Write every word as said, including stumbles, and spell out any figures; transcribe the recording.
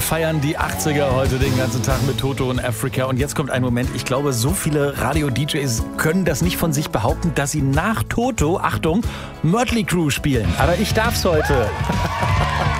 feiern die achtziger heute den ganzen Tag mit Toto und Africa. Und jetzt kommt ein Moment, ich glaube, so viele Radio-D Js können das nicht von sich behaupten, dass sie nach Toto, Achtung, Mötley Crüe spielen. Aber ich darf's heute.